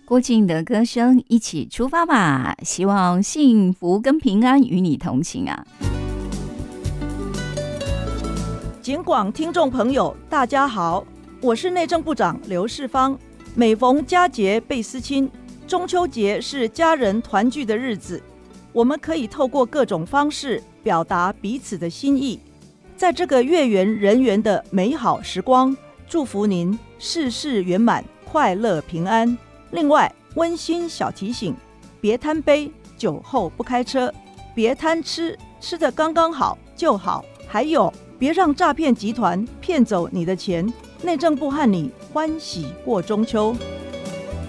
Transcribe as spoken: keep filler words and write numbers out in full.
郭靖的歌声，一起出发吧！希望幸福跟平安与你同行啊！ 警广听众朋友，大家好，我是内政部长刘世芳。每逢佳节倍思亲，中秋节是家人团聚的日子，我们可以透过各种方式表达彼此的心意。在这个月圆人圆的美好时光，祝福您事事圆满，快乐平安。另外，温馨小提醒：别贪杯，酒后不开车；别贪吃，吃得刚刚好就好。还有，别让诈骗集团骗走你的钱。内政部和你欢喜过中秋。